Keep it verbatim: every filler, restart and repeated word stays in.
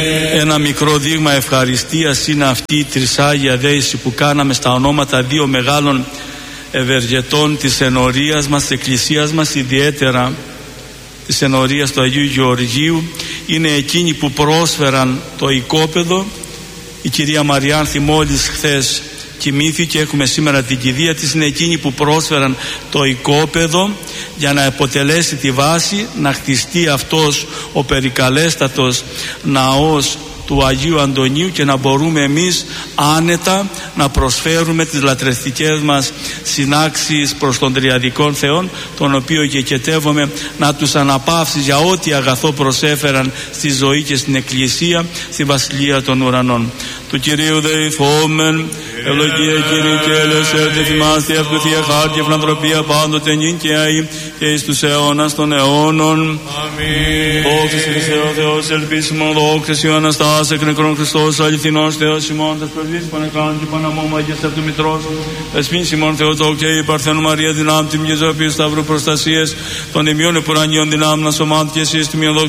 Ένα μικρό δείγμα ευχαριστίας είναι αυτή η τρισάγια δέηση που κάναμε στα ονόματα δύο μεγάλων ευεργετών της ενορίας μας, της εκκλησίας μας, ιδιαίτερα της ενορίας του Αγίου Γεωργίου. Είναι εκείνοι που πρόσφεραν το οικόπεδο. Η κυρία Μαριάνθη μόλις χθες κοιμήθηκε, έχουμε σήμερα την κηδεία της. Είναι εκείνοι που πρόσφεραν το οικόπεδο για να αποτελέσει τη βάση να χτιστεί αυτός ο περικαλέστατος ναός του Αγίου Αντωνίου και να μπορούμε εμείς άνετα να προσφέρουμε τις λατρευτικές μας συνάξεις προς τον Τριαδικών Θεόν, τον οποίο γεκετεύομαι να τους αναπαύσει για ό,τι αγαθό προσέφεραν στη ζωή και στην Εκκλησία, στη Βασιλεία των Ουρανών. Του Κυρίου δεηθόμεν, ευλογία Κύριε και ελεσέρτε, θυμάστε αυτού Θεία χάρη και φιλανθρωπία πάντοτε νυν και αεί και εις τους αιώνας των αιώνων. Αμήν. Δόξα σε Χριστέ ο Θεός ελπίσιμον, δόξα σε ο Αναστάς εκ νεκρών Χριστός αληθινός Θεός ημών, τας πρεσβείς πανεκάν και παναμώ μαγεστά του Μητρός, εσπίν ημών Θεοτόκ και η Παρθένου Μαρία δυνάμ την μιζωπή σταυρού προστασίες των ημιών επουρανίων δυνάμ να σωμάτ και εσείς του μιον